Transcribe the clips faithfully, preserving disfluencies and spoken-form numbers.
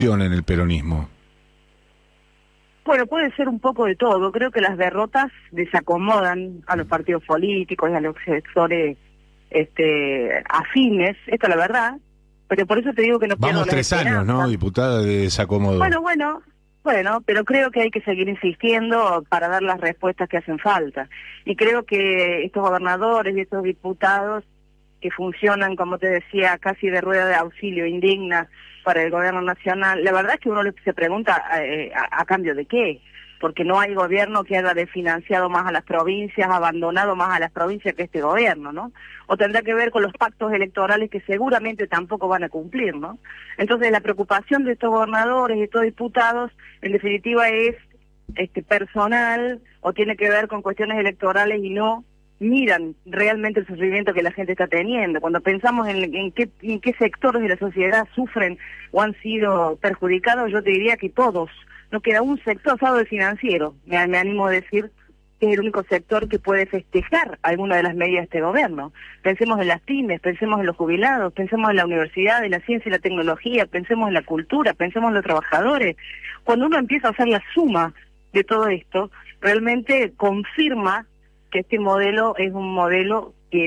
en el peronismo? Bueno, puede ser un poco de todo. Creo que las derrotas desacomodan a los partidos políticos y a los sectores este, afines, esto es la verdad, pero por eso te digo que no pierdo Vamos la tres años, esperanza. ¿no, diputada, de desacomodo? Bueno, bueno, bueno, pero creo que hay que seguir insistiendo para dar las respuestas que hacen falta. Y creo que estos gobernadores y estos diputados que funcionan, como te decía, casi de rueda de auxilio, indigna para el gobierno nacional, la verdad es que uno se pregunta eh, a, a cambio de qué, porque no hay gobierno que haya desfinanciado más a las provincias, abandonado más a las provincias que este gobierno, ¿no? O tendrá que ver con los pactos electorales que seguramente tampoco van a cumplir, ¿no? Entonces la preocupación de estos gobernadores y de estos diputados, en definitiva, es este personal o tiene que ver con cuestiones electorales y no miran realmente el sufrimiento que la gente está teniendo. Cuando pensamos en, en, qué, en qué sectores de la sociedad sufren o han sido perjudicados, yo te diría que todos. No queda un sector, salvo el financiero, me, me animo a decir que es el único sector que puede festejar alguna de las medidas de este gobierno. Pensemos en las pymes, pensemos en los jubilados, pensemos en la universidad, en la ciencia y la tecnología, pensemos en la cultura, pensemos en los trabajadores. Cuando uno empieza a hacer la suma de todo esto, realmente confirma que este modelo es un modelo que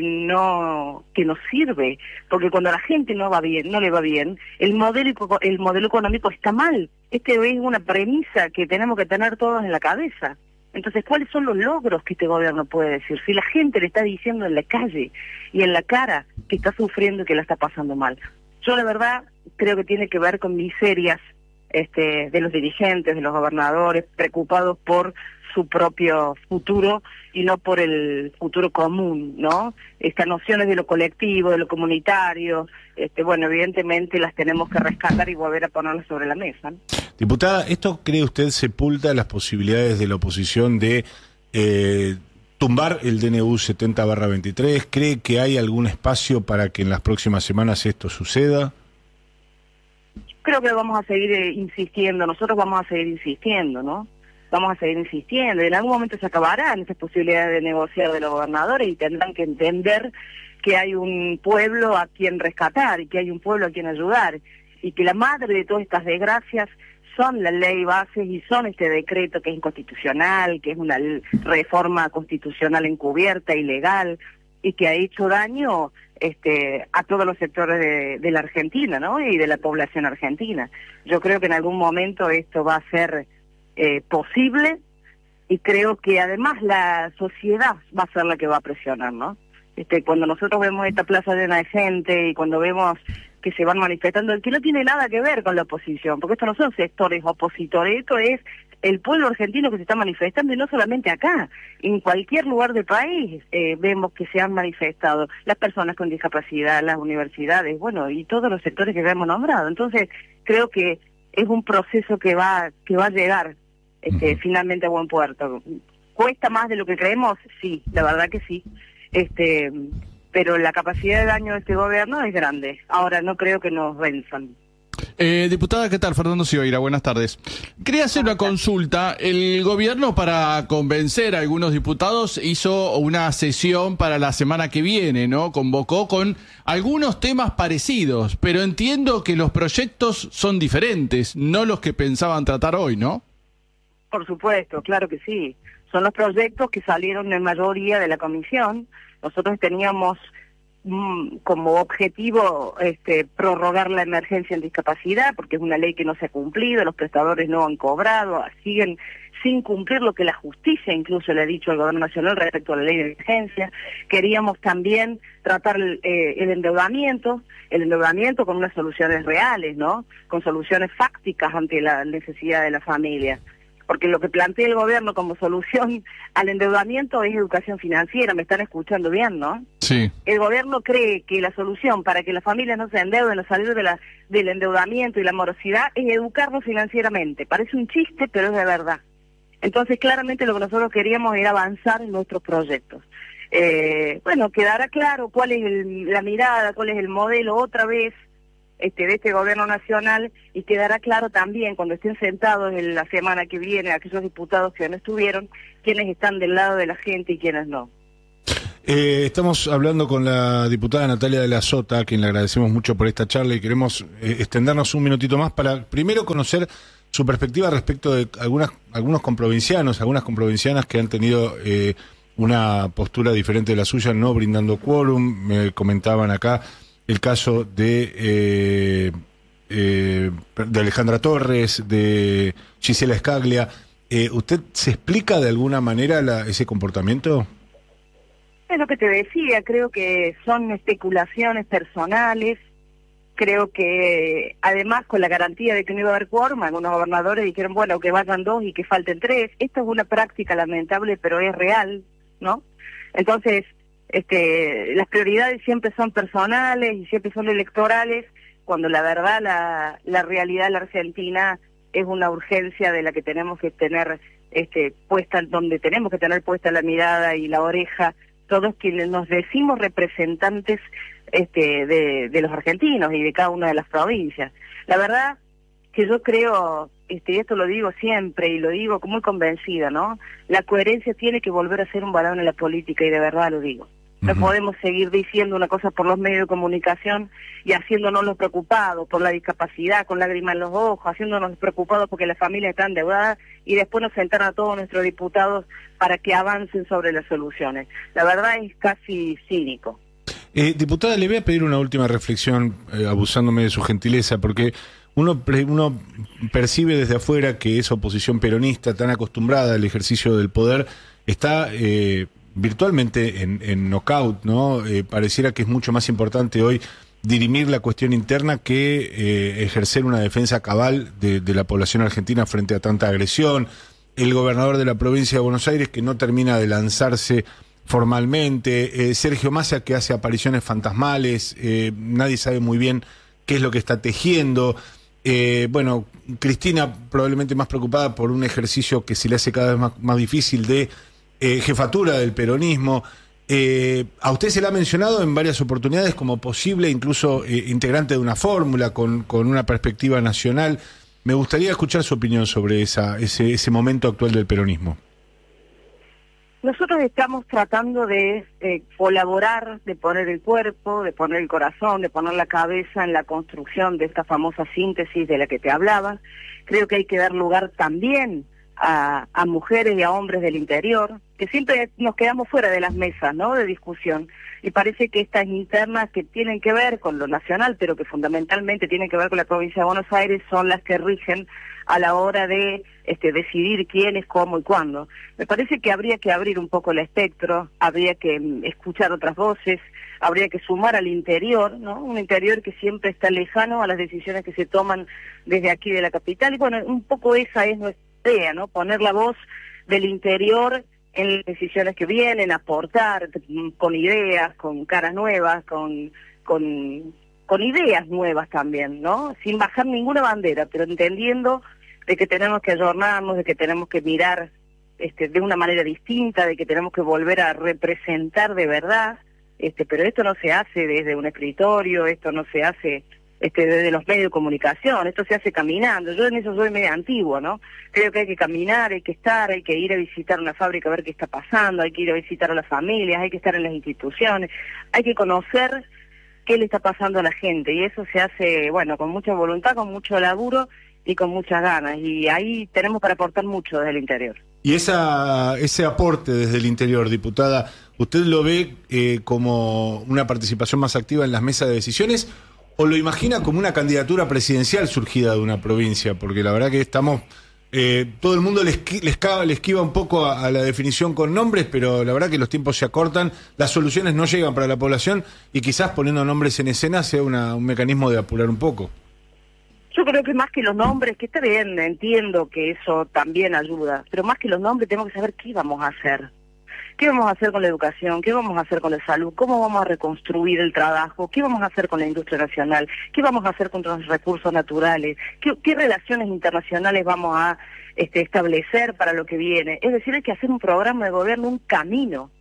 no que no sirve, porque cuando a la gente no va bien, no le va bien, el modelo el modelo económico está mal. Este es una premisa que tenemos que tener todos en la cabeza. Entonces, ¿cuáles son los logros que este gobierno puede decir? Si la gente le está diciendo en la calle y en la cara que está sufriendo y que la está pasando mal. Yo, la verdad, creo que tiene que ver con miserias este, de los dirigentes, de los gobernadores, preocupados por su propio futuro y no por el futuro común, ¿no? Estas nociones de lo colectivo, de lo comunitario, este, bueno, evidentemente las tenemos que rescatar y volver a ponerlas sobre la mesa, ¿no? Diputada, ¿esto cree usted sepulta las posibilidades de la oposición de eh, tumbar el D N U setenta barra veintitrés? ¿Cree que hay algún espacio para que en las próximas semanas esto suceda? Creo que vamos a seguir eh, insistiendo, nosotros vamos a seguir insistiendo, ¿no? Vamos a seguir insistiendo, y en algún momento se acabarán esas posibilidades de negociar de los gobernadores y tendrán que entender que hay un pueblo a quien rescatar y que hay un pueblo a quien ayudar, y que la madre de todas estas desgracias son la ley bases y son este decreto que es inconstitucional, que es una reforma constitucional encubierta, ilegal, y que ha hecho daño este, a todos los sectores de, de la Argentina, ¿no? Y de la población argentina. Yo creo que en algún momento esto va a ser Eh, posible, y creo que además la sociedad va a ser la que va a presionar, ¿no? Este, cuando nosotros vemos esta plaza llena de gente y cuando vemos que se van manifestando, que no tiene nada que ver con la oposición, porque esto no son sectores opositores, esto es el pueblo argentino que se está manifestando, y no solamente acá, en cualquier lugar del país eh, vemos que se han manifestado las personas con discapacidad, las universidades, bueno, y todos los sectores que hemos nombrado. Entonces, creo que es un proceso que va que va a llegar este, uh-huh. finalmente a buen puerto. ¿Cuesta más de lo que creemos? Sí, la verdad que sí. Este, pero la capacidad de daño de este gobierno es grande. Ahora no creo que nos venzan. Eh, diputada, ¿qué tal? Fernando Silveira, buenas tardes. Quería hacer una consulta. El gobierno, para convencer a algunos diputados, hizo una sesión para la semana que viene, ¿no? Convocó con algunos temas parecidos, pero entiendo que los proyectos son diferentes, no los que pensaban tratar hoy, ¿no? Por supuesto, claro que sí. Son los proyectos que salieron en mayoría de la comisión. Nosotros teníamos como objetivo este, prorrogar la emergencia en discapacidad, porque es una ley que no se ha cumplido, los prestadores no han cobrado, siguen sin cumplir lo que la justicia incluso le ha dicho al gobierno nacional respecto a la ley de emergencia. Queríamos también tratar eh, el endeudamiento, el endeudamiento con unas soluciones reales, ¿no? Con soluciones fácticas ante la necesidad de la familia. Porque lo que plantea el gobierno como solución al endeudamiento es educación financiera, me están escuchando bien, ¿no? Sí. El gobierno cree que la solución para que las familias no se endeuden o salir de la, del endeudamiento y la morosidad es educarnos financieramente. Parece un chiste, pero es de verdad. Entonces, claramente lo que nosotros queríamos era avanzar en nuestros proyectos. Eh, bueno, quedará claro cuál es el, la mirada, cuál es el modelo otra vez Este, de este gobierno nacional, y quedará claro también cuando estén sentados en la semana que viene aquellos diputados que no estuvieron, quiénes están del lado de la gente y quiénes no. Eh, estamos hablando con la diputada Natalia de la Sota, a quien le agradecemos mucho por esta charla y queremos eh, extendernos un minutito más para primero conocer su perspectiva respecto de algunas, algunos comprovincianos, algunas comprovincianas que han tenido eh, una postura diferente de la suya, no brindando quórum. Me comentaban acá el caso de, eh, eh, de Alejandra Torres, de Gisela Scaglia. Eh, ¿Usted se explica de alguna manera la, ese comportamiento? Es lo que te decía, creo que son especulaciones personales, creo que además con la garantía de que no iba a haber quórum, algunos gobernadores dijeron, bueno, que vayan dos y que falten tres. Esto es una práctica lamentable, pero es real, ¿no? Entonces, este, las prioridades siempre son personales y siempre son electorales, cuando la verdad, la, la realidad de la Argentina es una urgencia de la que tenemos que tener este, puesta, donde tenemos que tener puesta la mirada y la oreja, todos quienes nos decimos representantes este, de, de los argentinos y de cada una de las provincias. La verdad que yo creo, este, y esto lo digo siempre y lo digo muy convencida, ¿no? La coherencia tiene que volver a ser un valor en la política y de verdad lo digo. No uh-huh. podemos seguir diciendo una cosa por los medios de comunicación y haciéndonos los preocupados por la discapacidad, con lágrimas en los ojos, haciéndonos los preocupados porque las familias están endeudadas y después nos sentar a todos nuestros diputados para que avancen sobre las soluciones. La verdad es casi cínico. Eh, diputada, le voy a pedir una última reflexión, eh, abusándome de su gentileza, porque uno, uno percibe desde afuera que esa oposición peronista tan acostumbrada al ejercicio del poder está eh, virtualmente en, en knockout, ¿no? Eh, pareciera que es mucho más importante hoy dirimir la cuestión interna que eh, ejercer una defensa cabal de, de la población argentina frente a tanta agresión. El gobernador de la provincia de Buenos Aires que no termina de lanzarse formalmente, eh, Sergio Massa que hace apariciones fantasmales, eh, nadie sabe muy bien qué es lo que está tejiendo. Eh, bueno, Cristina probablemente más preocupada por un ejercicio que se le hace cada vez más, más difícil de eh, jefatura del peronismo. Eh, a usted se le ha mencionado en varias oportunidades como posible, incluso eh, integrante de una fórmula con, con una perspectiva nacional. Me gustaría escuchar su opinión sobre esa, ese, ese momento actual del peronismo. Nosotros estamos tratando de eh, colaborar, de poner el cuerpo, de poner el corazón, de poner la cabeza en la construcción de esta famosa síntesis de la que te hablaba. Creo que hay que dar lugar también a, a mujeres y a hombres del interior, que siempre nos quedamos fuera de las mesas, ¿no?, de discusión. Y parece que estas internas que tienen que ver con lo nacional, pero que fundamentalmente tienen que ver con la provincia de Buenos Aires, son las que rigen a la hora de este, decidir quiénes, cómo y cuándo. Me parece que habría que abrir un poco el espectro, habría que um, escuchar otras voces, habría que sumar al interior, ¿no? Un interior que siempre está lejano a las decisiones que se toman desde aquí de la capital. Y bueno, un poco esa es nuestra idea, ¿no? Poner la voz del interior en las decisiones que vienen, aportar con ideas, con caras nuevas, con, con, con ideas nuevas también, ¿no? Sin bajar ninguna bandera, pero entendiendo de que tenemos que ayornarnos, de que tenemos que mirar este, de una manera distinta, de que tenemos que volver a representar de verdad, este, pero esto no se hace desde un escritorio, esto no se hace este, desde los medios de comunicación, esto se hace caminando. Yo en eso soy medio antiguo, ¿no? Creo que hay que caminar, hay que estar, hay que ir a visitar una fábrica a ver qué está pasando, hay que ir a visitar a las familias, hay que estar en las instituciones, hay que conocer qué le está pasando a la gente, y eso se hace, bueno, con mucha voluntad, con mucho laburo y con muchas ganas, y ahí tenemos para aportar mucho desde el interior. Y esa, ese aporte desde el interior, diputada, ¿usted lo ve eh, como una participación más activa en las mesas de decisiones o lo imagina como una candidatura presidencial surgida de una provincia? Porque la verdad que estamos... Eh, todo el mundo le, esqui, le, esquiva, le esquiva un poco a, a la definición con nombres, pero la verdad que los tiempos se acortan, las soluciones no llegan para la población y quizás poniendo nombres en escena sea una, un mecanismo de apurar un poco. Yo creo que más que los nombres, que está bien, entiendo que eso también ayuda, pero más que los nombres tenemos que saber qué vamos a hacer. ¿Qué vamos a hacer con la educación? ¿Qué vamos a hacer con la salud? ¿Cómo vamos a reconstruir el trabajo? ¿Qué vamos a hacer con la industria nacional? ¿Qué vamos a hacer con los recursos naturales? ¿Qué, qué relaciones internacionales vamos a este, establecer para lo que viene? Es decir, hay que hacer un programa de gobierno, un camino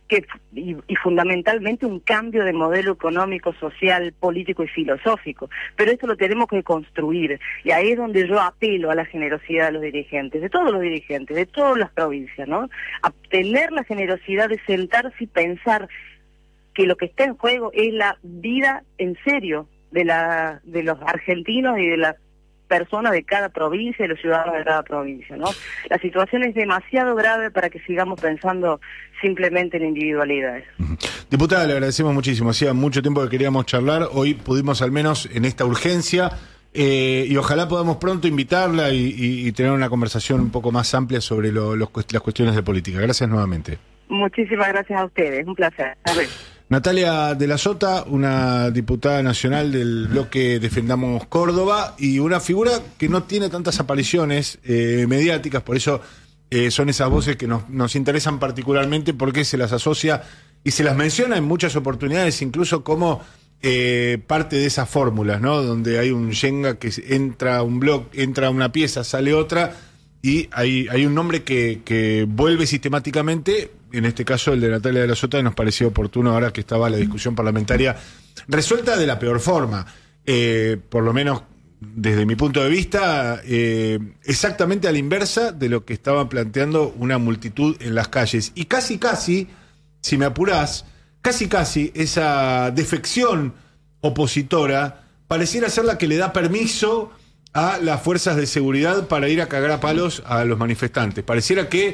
que y, y fundamentalmente un cambio de modelo económico, social, político y filosófico. Pero esto lo tenemos que construir, y ahí es donde yo apelo a la generosidad de los dirigentes, de todos los dirigentes, de todas las provincias, ¿no? A tener la generosidad de sentarse y pensar que lo que está en juego es la vida en serio de la de los argentinos y de las personas de cada provincia y los ciudadanos de cada provincia, ¿no? La situación es demasiado grave para que sigamos pensando simplemente en individualidades. Diputada, le agradecemos muchísimo. Hacía mucho tiempo que queríamos charlar. Hoy pudimos, al menos en esta urgencia, eh, y ojalá podamos pronto invitarla y, y, y tener una conversación un poco más amplia sobre lo, los, las cuestiones de política. Gracias nuevamente. Muchísimas gracias a ustedes. Un placer. A ver. Natalia de la Sota, una diputada nacional del bloque Defendamos Córdoba y una figura que no tiene tantas apariciones eh, mediáticas, por eso eh, son esas voces que nos, nos interesan particularmente, porque se las asocia y se las menciona en muchas oportunidades, incluso como eh, parte de esas fórmulas, ¿no? Donde hay un Shenga que entra un bloque, entra una pieza, sale otra, y hay, hay un nombre que, que vuelve sistemáticamente. En este caso el de Natalia de la Sota nos pareció oportuno ahora que estaba la discusión parlamentaria resuelta de la peor forma, eh, por lo menos desde mi punto de vista, eh, exactamente a la inversa de lo que estaba planteando una multitud en las calles. Y casi casi, si me apurás, casi casi esa defección opositora pareciera ser la que le da permiso a las fuerzas de seguridad para ir a cagar a palos a los manifestantes. Pareciera que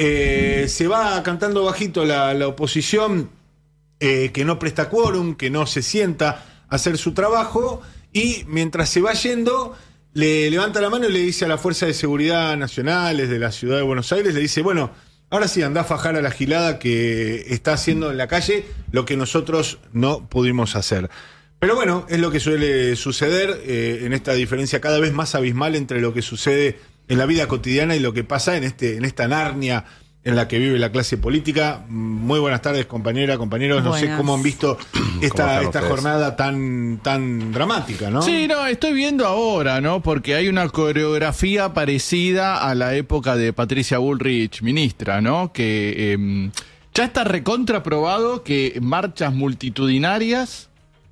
eh, se va cantando bajito la, la oposición, eh, que no presta quórum, que no se sienta a hacer su trabajo, y mientras se va yendo, le levanta la mano y le dice a la Fuerza de Seguridad Nacionales de la Ciudad de Buenos Aires, le dice, bueno, ahora sí, andá a fajar a la gilada que está haciendo en la calle lo que nosotros no pudimos hacer. Pero bueno, es lo que suele suceder eh, en esta diferencia cada vez más abismal entre lo que sucede en la vida cotidiana y lo que pasa en este en esta Narnia en la que vive la clase política. Muy buenas tardes, compañera, compañeros. No buenas. sé cómo han visto esta, esta jornada tan, tan dramática, ¿no? Sí, no, estoy viendo ahora, ¿no? Porque hay una coreografía parecida a la época de Patricia Bullrich, ministra, ¿no? Que eh, ya está recontraprobado que marchas multitudinarias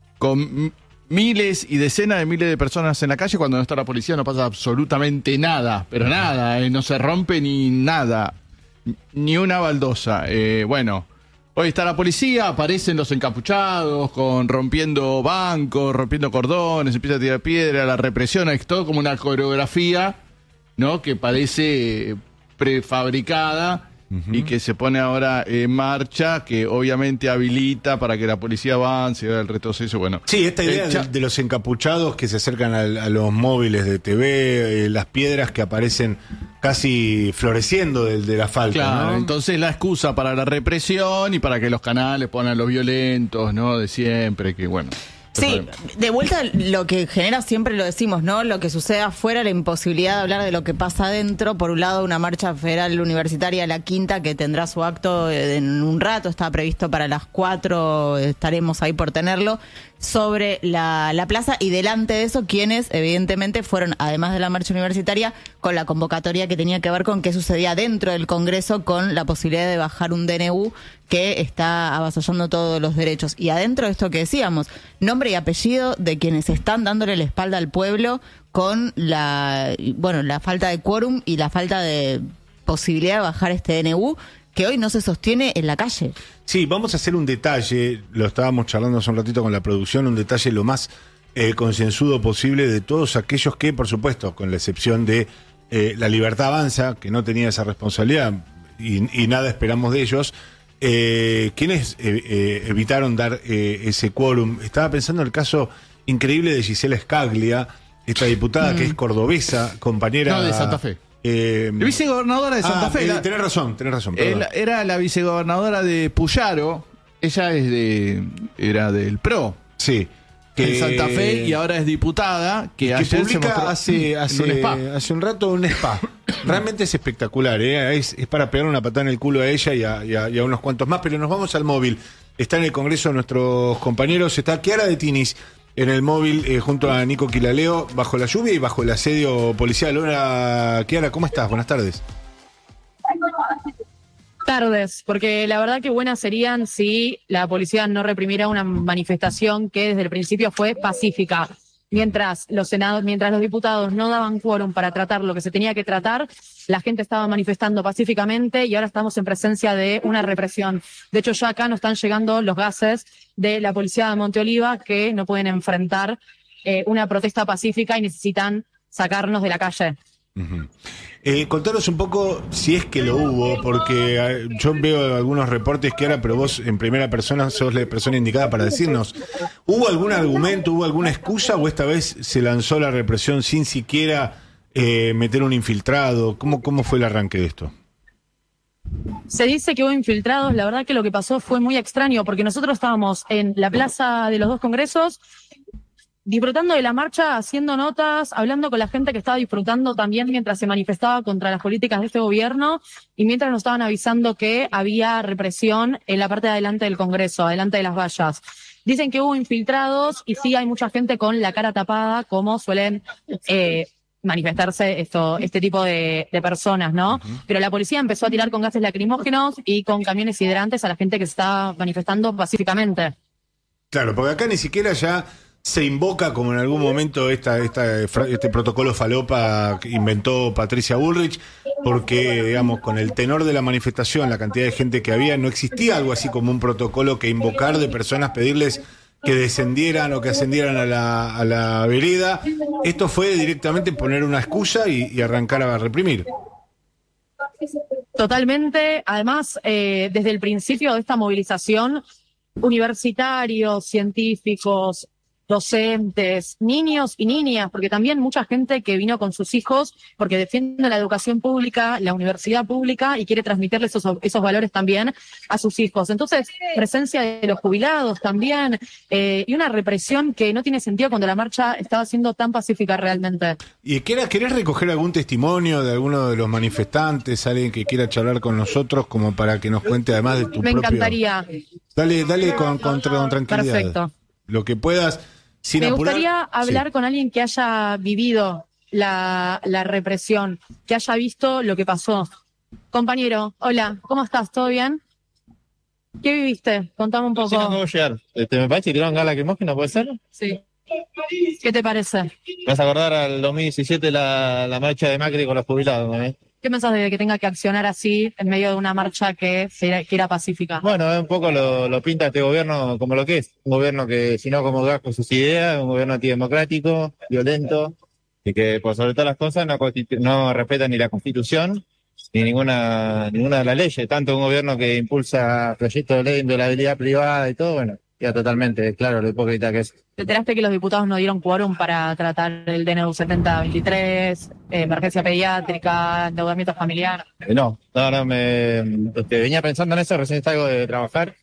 con miles y decenas de miles de personas en la calle, cuando no está la policía no pasa absolutamente nada, pero nada, eh, no se rompe ni nada, ni una baldosa. Eh, bueno, hoy está la policía, aparecen los encapuchados, con rompiendo bancos, rompiendo cordones, empieza a tirar piedra, la represión, es todo como una coreografía, ¿no? Que parece prefabricada. Uh-huh. Y que se pone ahora en marcha, que obviamente habilita para que la policía avance, el retroceso, bueno. Sí, esta idea de, de los encapuchados que se acercan a, a los móviles de T V, eh, las piedras que aparecen casi floreciendo del del asfalto, claro, ¿no? Entonces la excusa para la represión y para que los canales pongan los violentos, ¿no? De siempre, que bueno. Sí, de vuelta lo que genera, siempre lo decimos, ¿no? Lo que sucede afuera, la imposibilidad de hablar de lo que pasa adentro. Por un lado, una marcha federal universitaria, la quinta, que tendrá su acto en un rato, está previsto para las cuatro, estaremos ahí por tenerlo, sobre la, la plaza, y delante de eso, quienes evidentemente fueron, además de la marcha universitaria, con la convocatoria que tenía que ver con qué sucedía dentro del Congreso, con la posibilidad de bajar un D N U que está avasallando todos los derechos. Y adentro de esto que decíamos, nombre y apellido de quienes están dándole la espalda al pueblo con la, bueno, la falta de quórum y la falta de posibilidad de bajar este D N U, que hoy no se sostiene en la calle. Sí, vamos a hacer un detalle, lo estábamos charlando hace un ratito con la producción, un detalle lo más eh, concienzudo posible de todos aquellos que, por supuesto, con la excepción de eh, La Libertad Avanza, que no tenía esa responsabilidad y, y nada esperamos de ellos, eh, quienes eh, eh, evitaron dar eh, ese quórum. Estaba pensando en el caso increíble de Gisela Scaglia, esta diputada mm. que es cordobesa, compañera... No, de Santa Fe. Eh, la vicegobernadora de Santa ah, Fe. Eh, la, tenés razón, tenés razón. Era, era la vicegobernadora de Puyaro. Ella es de era del P R O. Sí. Que, en Santa Fe, y ahora es diputada. Que, que ayer publica se mostró, hace, hace, un spa. hace un rato un spa. Realmente es espectacular, ¿eh? es, es para pegar una patada en el culo a ella y a, y, a, y a unos cuantos más. Pero nos vamos al móvil. Está en el Congreso nuestros compañeros. Está Chiara de Tinis en el móvil, eh, junto a Nico Quilaleo, bajo la lluvia y bajo el asedio policial. Hola, Chiara, ¿cómo estás? Buenas tardes. tardes, porque la verdad que buenas serían si la policía no reprimiera una manifestación que desde el principio fue pacífica. Mientras los senados, mientras los diputados no daban quórum para tratar lo que se tenía que tratar, la gente estaba manifestando pacíficamente y ahora estamos en presencia de una represión. De hecho, ya acá nos están llegando los gases de la policía de Monte Oliva que no pueden enfrentar eh, una protesta pacífica y necesitan sacarnos de la calle. Uh-huh. Eh, contanos un poco si es que lo hubo, porque eh, yo veo algunos reportes que ahora, pero vos en primera persona sos la persona indicada para decirnos, ¿hubo algún argumento, hubo alguna excusa o esta vez se lanzó la represión sin siquiera eh, meter un infiltrado? ¿Cómo, cómo fue el arranque de esto? Se dice que hubo infiltrados, la verdad que lo que pasó fue muy extraño, porque nosotros estábamos en la plaza de los dos congresos, disfrutando de la marcha, haciendo notas, hablando con la gente que estaba disfrutando también mientras se manifestaba contra las políticas de este gobierno y mientras nos estaban avisando que había represión en la parte de adelante del Congreso, adelante de las vallas. Dicen que hubo infiltrados y sí hay mucha gente con la cara tapada, como suelen eh, manifestarse esto, este tipo de, de personas, ¿no? Uh-huh. Pero la policía empezó a tirar con gases lacrimógenos y con camiones hidrantes a la gente que se estaba manifestando pacíficamente. Claro, porque acá ni siquiera ya se invoca como en algún momento esta, esta, este protocolo falopa que inventó Patricia Bullrich, porque, digamos, con el tenor de la manifestación, la cantidad de gente que había, no existía algo así como un protocolo que invocar de personas, pedirles que descendieran o que ascendieran a la, a la vereda. Esto fue directamente poner una excusa y, y arrancar a reprimir. Totalmente. Además, eh, desde el principio de esta movilización, universitarios, científicos, docentes, niños y niñas, porque también mucha gente que vino con sus hijos porque defiende la educación pública, la universidad pública y quiere transmitirle esos, esos valores también a sus hijos. Entonces, presencia de los jubilados también eh, y una represión que no tiene sentido cuando la marcha estaba siendo tan pacífica realmente. ¿Y querés, querés recoger algún testimonio de alguno de los manifestantes, alguien que quiera charlar con nosotros como para que nos cuente además de tu Me propio... Me encantaría. Dale, dale con, con, con tranquilidad. Perfecto. Lo que puedas... Sin Me apurar. gustaría hablar Sí. con alguien que haya vivido la, la represión, que haya visto lo que pasó. Compañero, hola, ¿cómo estás? ¿Todo bien? ¿Qué viviste? Contame un poco. Sí, no, no voy a llegar. Este, me parece que tiraron gas lacrimógena, ¿puede ser? Sí. ¿Qué te parece? Me vas a acordar al dos mil diecisiete la, la marcha de Macri con los jubilados, ¿no? ¿Qué pensás de que tenga que accionar así en medio de una marcha que, se, que era pacífica? Bueno, un poco lo, lo pinta este gobierno como lo que es. Un gobierno que, si no como con sus ideas, un gobierno antidemocrático, violento, y que por sobre todas las cosas no, no respeta ni la Constitución ni ninguna ninguna de las leyes. Tanto un gobierno que impulsa proyectos de ley de inviolabilidad privada y todo, bueno, queda totalmente claro lo hipócrita que es. ¿Te enteraste que los diputados no dieron quórum para tratar el D N U setenta veintitrés, eh, emergencia pediátrica, endeudamiento familiar? Eh, no, no, no, me este, venía pensando en eso, recién salgo de trabajar.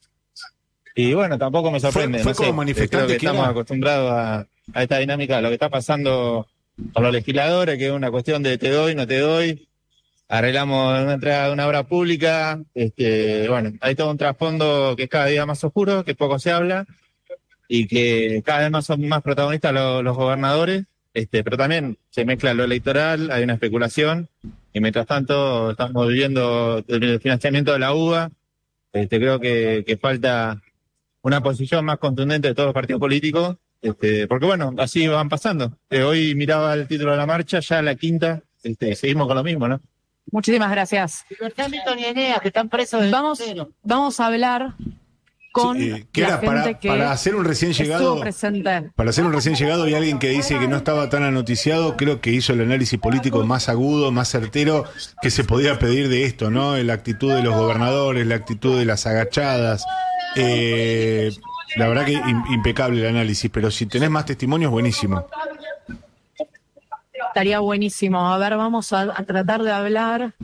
Y bueno, tampoco me sorprende. Fue, fue no como sé, manifestante creo que que estamos era. acostumbrados a, a esta dinámica, lo que está pasando con los legisladores, que es una cuestión de te doy, no te doy. Arreglamos una entrega de una obra pública, este, bueno, hay todo un trasfondo que es cada día más oscuro, que poco se habla, y que cada vez más son más protagonistas los, los gobernadores, este, pero también se mezcla lo electoral, hay una especulación, y mientras tanto estamos viviendo el financiamiento de la U B A, este, creo que, que falta una posición más contundente de todos los partidos políticos, este, porque bueno, así van pasando. Eh, hoy miraba el título de la marcha, ya la quinta, este, seguimos con lo mismo, ¿no? Muchísimas gracias. Que están presos. Vamos, vamos a hablar con Sí, eh, que la era gente para, que para hacer un recién llegado, estuvo presente. para hacer un recién llegado y alguien que dice que no estaba tan anoticiado, creo que hizo el análisis político más agudo, más certero que se podía pedir de esto, ¿no? La actitud de los gobernadores, la actitud de las agachadas. Eh, la verdad que im- impecable el análisis, pero si tenés más testimonios, buenísimo. Estaría buenísimo. A ver, vamos a, a tratar de hablar.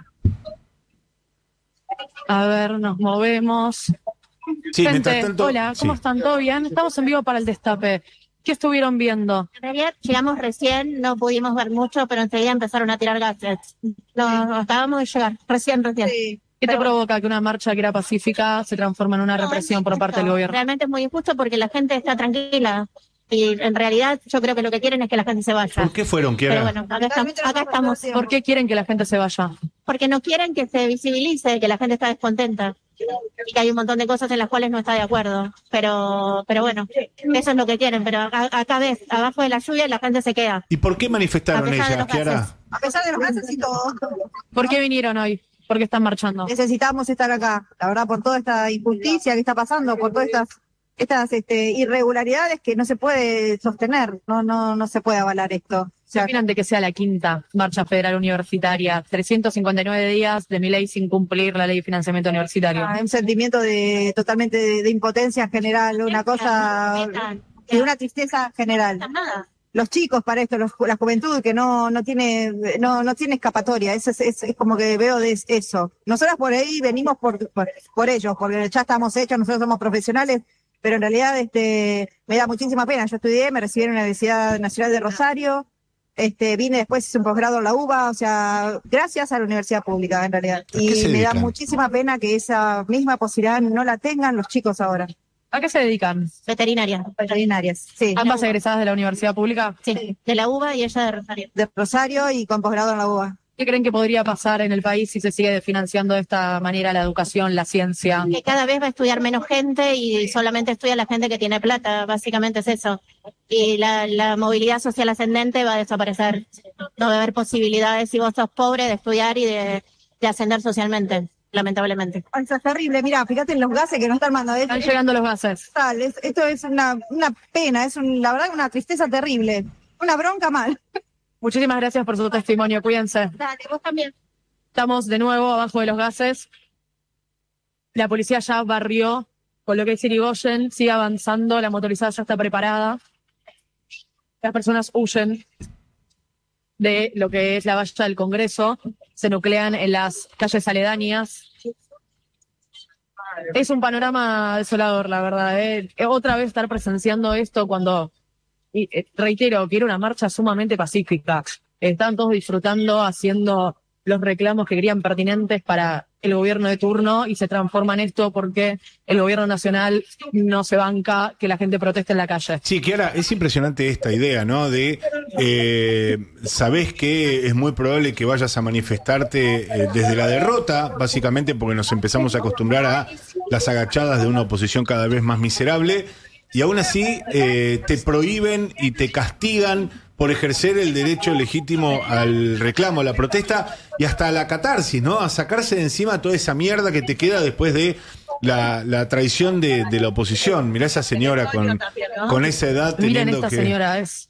A ver, nos movemos. Sí, Gente, mientras tanto, hola, ¿cómo sí. están? ¿Todo bien? Estamos en vivo para el Destape. ¿Qué estuvieron viendo? En realidad llegamos recién, no pudimos ver mucho, pero enseguida empezaron a tirar gases. No, no, acabamos de llegar, recién, recién. ¿Qué te Pero- provoca que una marcha que era pacífica se transforme en una represión por parte del gobierno? Realmente es muy injusto porque la gente está tranquila y en realidad yo creo que lo que quieren es que la gente se vaya. ¿Por qué fueron, Pero Kiara? bueno, acá, estamos, acá estamos. ¿Por qué quieren que la gente se vaya? porque no quieren que se visibilice que la gente está descontenta y que hay un montón de cosas en las cuales no está de acuerdo. Pero pero bueno, eso es lo que quieren. Pero acá, acá ves, abajo de la lluvia la gente se queda. ¿Y por qué A manifestaron pesar de ellas, los Kiara? gases. A pesar de los gases y todo, ¿Por qué vinieron hoy? ¿Por qué están marchando? necesitamos estar acá. La verdad, por toda esta injusticia que está pasando, por todas estas estas este, irregularidades que no se puede sostener, no no no se puede avalar esto. O ¿Qué sea, opinan de que sea la quinta marcha federal universitaria? trescientos cincuenta y nueve días de Milei sin cumplir la ley de financiamiento universitario. hay un sentimiento de totalmente de, de impotencia general, una cosa, de una tristeza general. Nada. Los chicos para esto, los, la juventud que no no tiene no no tiene escapatoria, eso es, es, es como que veo de eso. Nosotras por ahí venimos por, por por ellos, porque ya estamos hechos, nosotros somos profesionales, pero en realidad este me da muchísima pena. Yo estudié, me recibí en la Universidad Nacional de Rosario, este vine después, hice un posgrado en la UBA, o sea, gracias a la universidad pública en realidad. ¿A qué Y se me da dedican? muchísima pena que esa misma posibilidad no la tengan los chicos ahora. ¿A qué se dedican? Veterinaria. Veterinarias, sí. ¿Ambas egresadas de la universidad pública? Sí, de la UBA y ella de Rosario. De Rosario y con posgrado en la UBA. ¿Qué creen que podría pasar en el país si se sigue financiando de esta manera la educación, la ciencia? Que cada vez va a estudiar menos gente y solamente estudia la gente que tiene plata, básicamente es eso. Y la, la movilidad social ascendente va a desaparecer. No va a haber posibilidades si vos sos pobre de estudiar y de, de ascender socialmente, lamentablemente. Ay, eso es terrible, mira, fíjate en los gases que nos están mandando. Están llegando los gases. Tal, es- esto es una, una pena, es un, la verdad una tristeza terrible, una bronca mal. Muchísimas gracias por su testimonio. Cuídense. Dale, vos también. Estamos de nuevo abajo de los gases. La policía ya barrió con lo que es Irigoyen. Sigue avanzando. La motorizada ya está preparada. Las personas huyen de lo que es la valla del Congreso. Se nuclean en las calles aledañas. Es un panorama desolador, la verdad. ¿eh? Otra vez estar presenciando esto cuando, y, eh, reitero, que era una marcha sumamente pacífica. Están todos disfrutando, haciendo los reclamos que querían pertinentes para el gobierno de turno y se transforma en esto porque el gobierno nacional no se banca que la gente proteste en la calle. Sí, Kiara, es impresionante esta idea, ¿no? De, eh, sabés que es muy probable que vayas a manifestarte eh, desde la derrota, básicamente porque nos empezamos a acostumbrar a las agachadas de una oposición cada vez más miserable, y aún así eh, te prohíben y te castigan por ejercer el derecho legítimo al reclamo, a la protesta y hasta a la catarsis, ¿no? A sacarse de encima toda esa mierda que te queda después de la, la traición de, de la oposición. Mirá esa señora con, con esa edad Miren teniendo esta que... señora, es,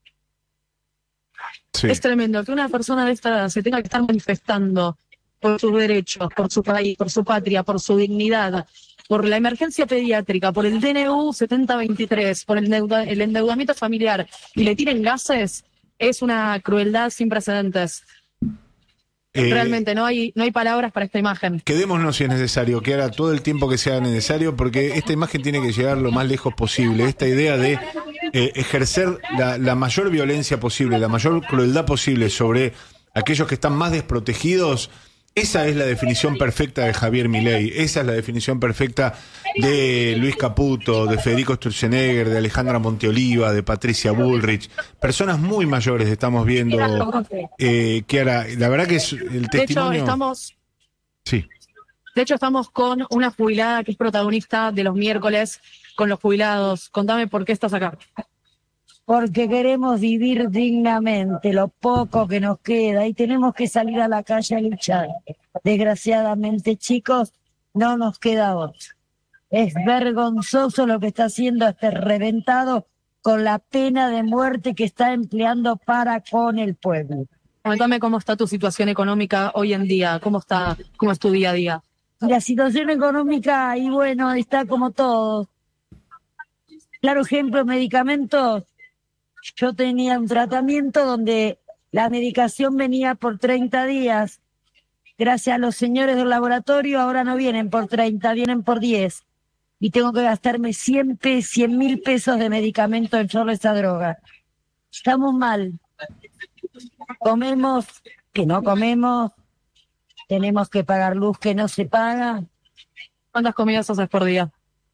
Sí. es tremendo que una persona de esta edad se tenga que estar manifestando por sus derechos, por su país, por su patria, por su dignidad, por la emergencia pediátrica, por el D N U setenta veintitrés, por el, endeuda- el endeudamiento familiar, y le tiren gases, es una crueldad sin precedentes. Eh, Realmente no hay, no hay palabras para esta imagen. Quedémonos si es necesario, que haga todo el tiempo que sea necesario, porque esta imagen tiene que llegar lo más lejos posible. Esta idea de eh, ejercer la, la mayor violencia posible, la mayor crueldad posible sobre aquellos que están más desprotegidos, esa es la definición perfecta de Javier Milei, esa es la definición perfecta de Luis Caputo, de Federico Sturzenegger, de Alejandra Monteoliva, de Patricia Bullrich. Personas muy mayores estamos viendo, eh, Kiara. La verdad que es el De testimonio... hecho, estamos, Sí. de hecho, estamos con una jubilada que es protagonista de los miércoles con los jubilados. Contame por qué estás acá. Porque queremos vivir dignamente, lo poco que nos queda, y tenemos que salir a la calle a luchar. Desgraciadamente, chicos, no nos queda otro. Es vergonzoso lo que está haciendo este reventado con la pena de muerte que está empleando para con el pueblo. Contame cómo está tu situación económica hoy en día, cómo está, cómo es tu día a día. La situación económica, y bueno, está como todo. Claro ejemplo, medicamentos. Yo tenía un tratamiento donde la medicación venía por treinta días. Gracias a los señores del laboratorio, ahora no vienen por treinta, vienen por diez. Y tengo que gastarme cien mil pesos de medicamento en solo esa droga. Estamos mal. Comemos, que no comemos. Tenemos que pagar luz que no se paga. ¿Cuántas comidas haces por día?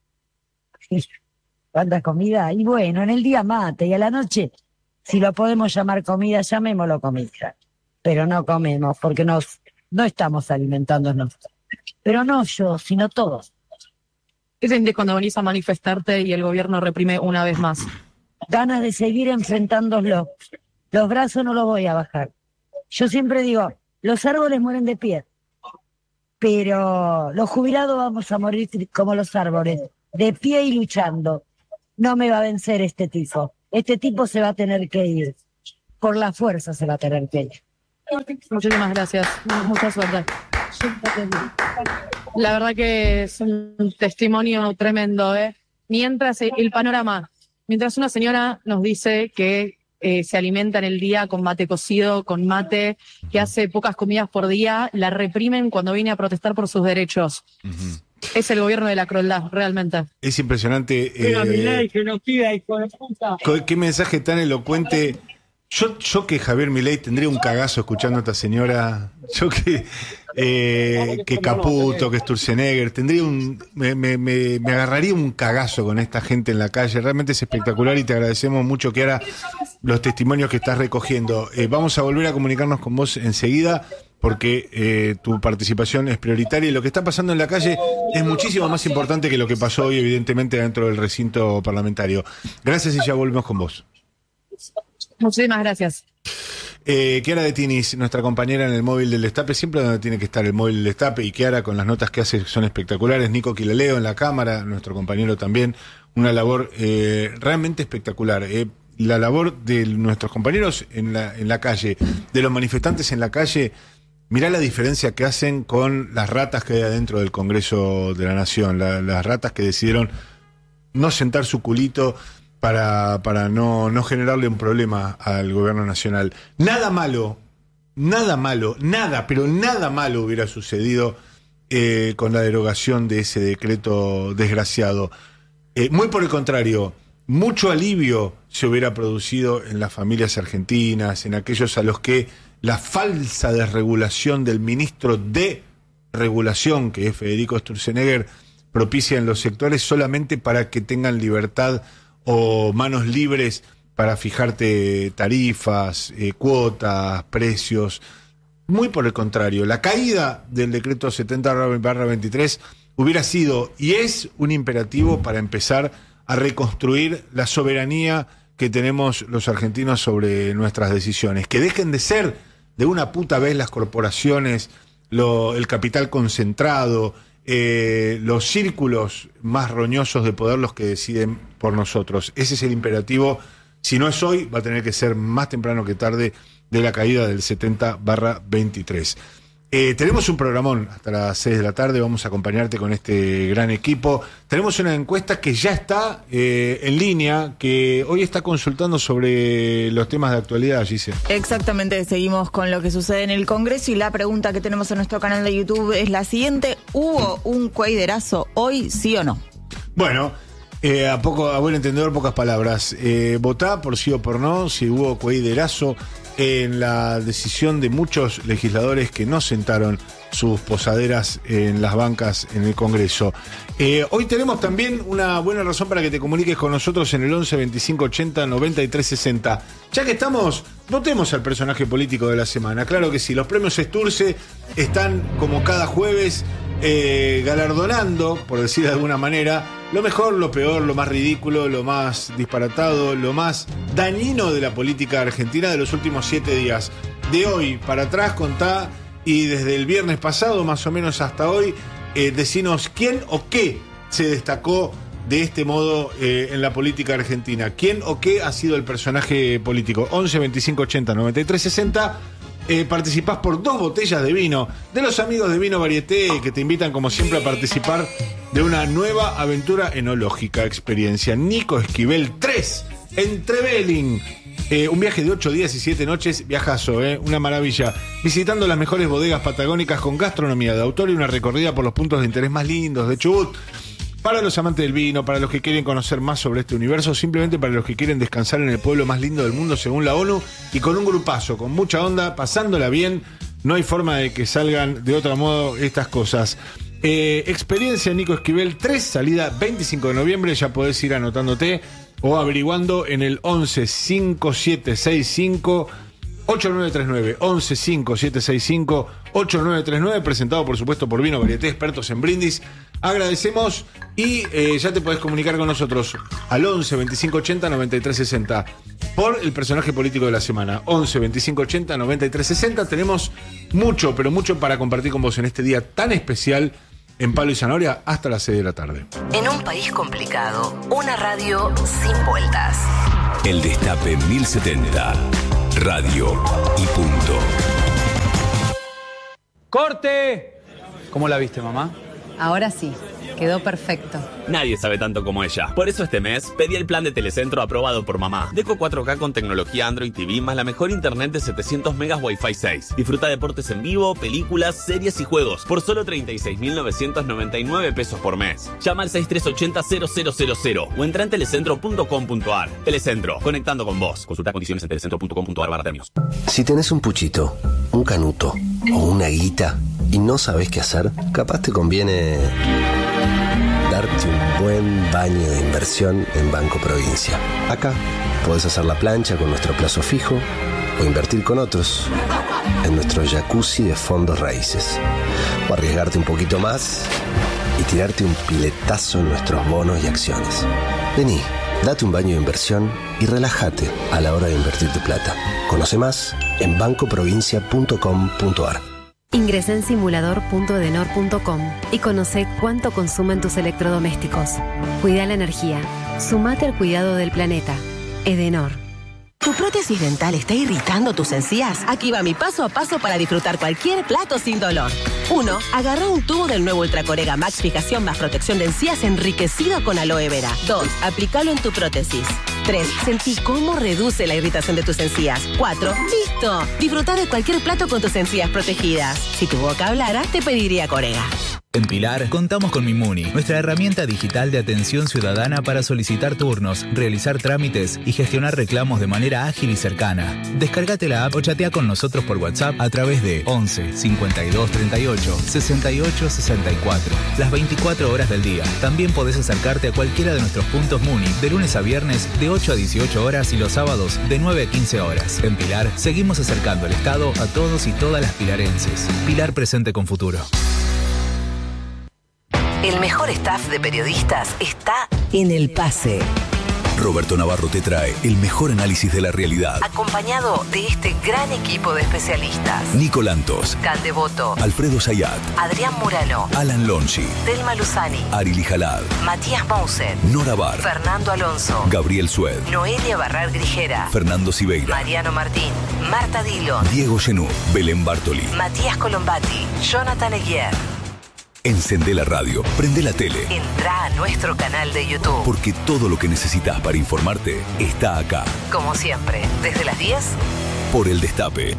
¿Cuánta comida? Y bueno, en el día mate, y a la noche, si lo podemos llamar comida, llamémoslo comida. Pero no comemos, porque nos no estamos alimentándonos. Pero no yo, sino todos. ¿Qué sentís cuando venís a manifestarte y el gobierno reprime una vez más? Ganas de seguir enfrentándolo. Los brazos no los voy a bajar. Yo siempre digo, los árboles mueren de pie, pero los jubilados vamos a morir como los árboles, de pie y luchando. No me va a vencer este tipo. Este tipo se va a tener que ir. Por la fuerza se va a tener que ir. Muchísimas gracias. Mucha suerte. La verdad que es un testimonio tremendo, ¿eh? Mientras el panorama, mientras una señora nos dice que eh, se alimenta en el día con mate cocido, con mate, que hace pocas comidas por día, la reprimen cuando viene a protestar por sus derechos. Uh-huh. Es el gobierno de la crueldad, realmente. Es impresionante. Eh, que nos pida, hijo de puta. Qué mensaje tan elocuente. Yo, yo que Javier Milei tendría un cagazo escuchando a esta señora. Yo que eh, que Caputo, que Sturzenegger, tendría un me, me, me, me agarraría un cagazo con esta gente en la calle. Realmente es espectacular y te agradecemos mucho, Kiara, los testimonios que estás recogiendo. Eh, vamos a volver a comunicarnos con vos enseguida, porque eh, tu participación es prioritaria y lo que está pasando en la calle es muchísimo más importante que lo que pasó hoy, evidentemente, dentro del recinto parlamentario. Gracias y ya volvemos con vos. Muchísimas gracias. Eh, Kiara de Tinis, nuestra compañera en el móvil del Destape, siempre donde tiene que estar el móvil del Destape, y Kiara con las notas que hace son espectaculares. Nico Quilaleo en la cámara, nuestro compañero también, una labor eh, realmente espectacular. Eh, la labor de nuestros compañeros en la, en la calle, de los manifestantes en la calle. Mirá la diferencia que hacen con las ratas que hay adentro del Congreso de la Nación, la, las ratas que decidieron no sentar su culito para, para no, no generarle un problema al gobierno nacional. Nada malo, nada malo, nada, pero nada malo hubiera sucedido eh, con la derogación de ese decreto desgraciado. Eh, muy por el contrario, mucho alivio se hubiera producido en las familias argentinas, en aquellos a los que la falsa desregulación del ministro de Regulación, que es Federico Sturzenegger, propicia en los sectores solamente para que tengan libertad o manos libres para fijarte tarifas, eh, cuotas, precios. Muy por el contrario, la caída del decreto setenta barra veintitrés hubiera sido y es un imperativo para empezar a reconstruir la soberanía que tenemos los argentinos sobre nuestras decisiones. Que dejen de ser de una puta vez las corporaciones, lo, el capital concentrado, eh, los círculos más roñosos de poder los que deciden por nosotros. Ese es el imperativo. Si no es hoy, va a tener que ser más temprano que tarde, de la caída del setenta barra veintitrés. Eh, tenemos un programón hasta las seis de la tarde, vamos a acompañarte con este gran equipo. Tenemos una encuesta que ya está eh, en línea, que hoy está consultando sobre los temas de actualidad, Gise. Exactamente, seguimos con lo que sucede en el Congreso y la pregunta que tenemos en nuestro canal de YouTube es la siguiente: ¿hubo un cuaiderazo hoy, sí o no? Bueno, eh, a poco, a buen entendedor, pocas palabras. Eh, votá por sí o por no, si hubo cuaiderazo en la decisión de muchos legisladores que no sentaron sus posaderas en las bancas en el Congreso. Eh, hoy tenemos también una buena razón para que te comuniques con nosotros en el once veinticinco ochenta noventa y tres sesenta. Ya que estamos, votemos al personaje político de la semana. Claro que sí, los premios Sturze están como cada jueves eh, galardonando, por decir de alguna manera, lo mejor, lo peor, lo más ridículo, lo más disparatado, lo más dañino de la política argentina de los últimos siete días. De hoy para atrás contá, y desde el viernes pasado más o menos hasta hoy, eh, decinos quién o qué se destacó de este modo eh, en la política argentina. ¿Quién o qué ha sido el personaje político? once veinticinco ochenta noventa y tres sesenta. Eh, participás por dos botellas de vino de los amigos de Vino Varieté, que te invitan como siempre a participar de una nueva aventura enológica. Experiencia Nico Esquivel tres en Trevelin. Eh, un viaje de ocho días y siete noches, viajazo, eh, una maravilla. Visitando las mejores bodegas patagónicas con gastronomía de autor y una recorrida por los puntos de interés más lindos de Chubut. Para los amantes del vino, para los que quieren conocer más sobre este universo, simplemente para los que quieren descansar en el pueblo más lindo del mundo según la ONU, y con un grupazo, con mucha onda, pasándola bien, no hay forma de que salgan de otro modo estas cosas. Eh, experiencia Nico Esquivel tres, salida veinticinco de noviembre, ya podés ir anotándote o averiguando en el once cinco siete seis cinco ocho nueve tres nueve, once cinco siete seis cinco, ocho nueve tres nueve, presentado por supuesto por Vino Varieté, expertos en brindis. Agradecemos y eh, ya te podés comunicar con nosotros al once veinticinco ochenta noventa y tres sesenta por el personaje político de la semana. once veinticinco ochenta noventa y tres sesenta. Tenemos mucho, pero mucho para compartir con vos en este día tan especial en Palo y Zanahoria hasta las seis de la tarde. En un país complicado, una radio sin vueltas. El Destape mil setenta. Radio y punto. ¡Corte! ¿Cómo la viste, mamá? Ahora sí, quedó perfecto. Nadie sabe tanto como ella. Por eso este mes pedí el plan de Telecentro aprobado por mamá. Deco cuatro K con tecnología Android T V más la mejor internet de setecientos megas Wi-Fi seis. Disfruta deportes en vivo, películas, series y juegos por solo treinta y seis mil novecientos noventa y nueve pesos por mes. Llama al seis tres ocho cero cero cero cero cero o entra en telecentro punto com punto ar. Telecentro, conectando con vos. Consulta condiciones en telecentro punto com punto ar barra términos. Si tenés un puchito, un canuto o una guita y no sabés qué hacer, capaz te conviene darte un buen baño de inversión en Banco Provincia. Acá podés hacer la plancha con nuestro plazo fijo o invertir con otros en nuestro jacuzzi de fondos raíces. O arriesgarte un poquito más y tirarte un piletazo en nuestros bonos y acciones. Vení, date un baño de inversión y relájate a la hora de invertir tu plata. Conoce más en banco provincia punto com punto ar. Ingresá en simulador punto edenor punto com y conoce cuánto consumen tus electrodomésticos. Cuida la energía. Sumate al cuidado del planeta. Edenor. ¿Tu prótesis dental está irritando tus encías? Aquí va mi paso a paso para disfrutar cualquier plato sin dolor. uno. Agarra un tubo del nuevo Ultracorega Max Fijación más protección de encías enriquecido con aloe vera. dos. Aplícalo en tu prótesis. tres. Sentí cómo reduce la irritación de tus encías. cuatro. ¡Listo! Disfruta de cualquier plato con tus encías protegidas. Si tu boca hablara, te pediría Corega. En Pilar, contamos con Mimuni, nuestra herramienta digital de atención ciudadana para solicitar turnos, realizar trámites y gestionar reclamos de manera ágil y cercana. Descárgate la app o chatea con nosotros por WhatsApp a través de once cincuenta y dos treinta y ocho sesenta y ocho sesenta y cuatro. Las veinticuatro horas del día. También podés acercarte a cualquiera de nuestros puntos Muni de lunes a viernes de ocho a dieciocho horas y los sábados de nueve a quince horas. En Pilar, seguimos acercando el Estado a todos y todas las pilarenses. Pilar presente con futuro. El mejor staff de periodistas está en El Pase. Roberto Navarro te trae el mejor análisis de la realidad. Acompañado de este gran equipo de especialistas. Nico Lantos, Caldevoto, Alfredo Sayat, Adrián Murano, Alan Lonchi, Delma Luzani, Arili Jalad, Matías Mousen, Nora Bar, Fernando Alonso, Gabriel Sued, Noelia Barrar Grijera, Fernando Siveira, Mariano Martín, Marta Dillon, Diego Genú, Belén Bartoli, Matías Colombati, Jonathan Eguier. Encendé la radio, prende la tele. Entrá a nuestro canal de YouTube. Porque todo lo que necesitas para informarte está acá. Como siempre, desde las diez. Por El Destape.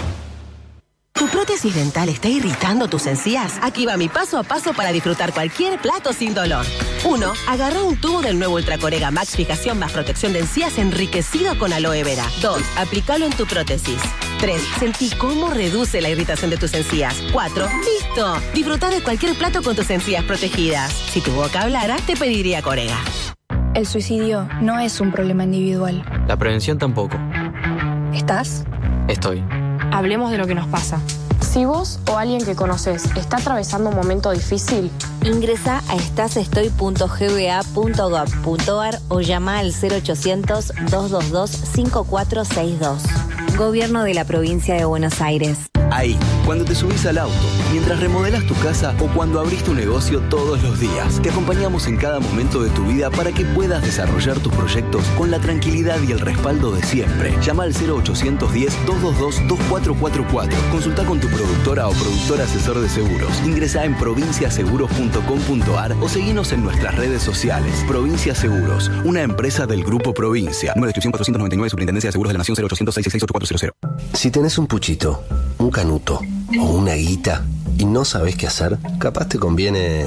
¿Tu prótesis dental está irritando tus encías? Aquí va mi paso a paso para disfrutar cualquier plato sin dolor. uno. Agarra un tubo del nuevo Ultracorega Max Fijación más protección de encías enriquecido con aloe vera. dos. Aplícalo en tu prótesis. tres. Sentí cómo reduce la irritación de tus encías. cuatro. ¡Listo! Disfruta de cualquier plato con tus encías protegidas. Si tu boca hablara, te pediría Corega. El suicidio no es un problema individual. La prevención tampoco. ¿Estás? Estoy. Hablemos de lo que nos pasa. Si vos o alguien que conoces está atravesando un momento difícil, ingresa a estasestoy punto g b a punto gov punto ar o llama al cero ochocientos, dos dos dos, cinco cuatro seis dos. Gobierno de la Provincia de Buenos Aires. Ahí, cuando te subís al auto, mientras remodelas tu casa o cuando abrís tu negocio todos los días. Te acompañamos en cada momento de tu vida para que puedas desarrollar tus proyectos con la tranquilidad y el respaldo de siempre. Llama al cero ochocientos diez, dos dos dos, dos cuatro cuatro cuatro. Consulta con tu productora o productor asesor de seguros. Ingresa en provincia seguros punto com punto ar o seguinos en nuestras redes sociales. Provincia Seguros, una empresa del Grupo Provincia. Número de inscripción cuatrocientos noventa y nueve, Superintendencia de Seguros de la Nación, cero ochocientos, seis seis seis, ocho cuatro cero cero. Si tenés un puchito, un canuto o una guita y no sabés qué hacer, capaz te conviene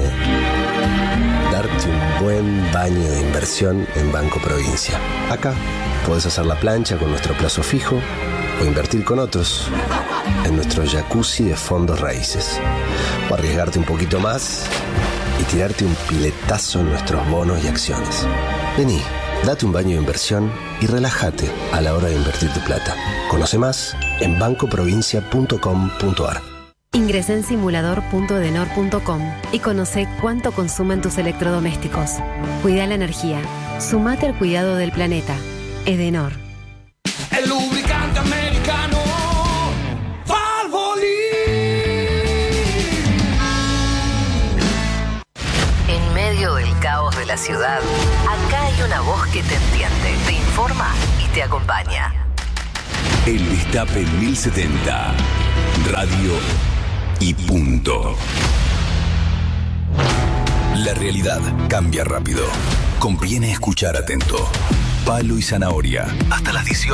darte un buen baño de inversión en Banco Provincia. Acá podés hacer la plancha con nuestro plazo fijo o invertir con otros en nuestro jacuzzi de fondos raíces. O arriesgarte un poquito más y tirarte un piletazo en nuestros bonos y acciones. Vení, Date un baño de inversión y relájate a la hora de invertir tu plata. Conoce más en banco provincia punto com punto ar. Ingresa en simulador punto edenor punto com y conoce cuánto consumen tus electrodomésticos. Cuida la energía. Sumate al cuidado del planeta. Edenor. El lubricante americano Valvoline. En medio del caos de la ciudad, acá hay una voz que te entiende, te informa y te acompaña. El Destape mil setenta. Radio y punto. La realidad cambia rápido. Conviene escuchar atento. Palo y zanahoria. Hasta las dieciocho.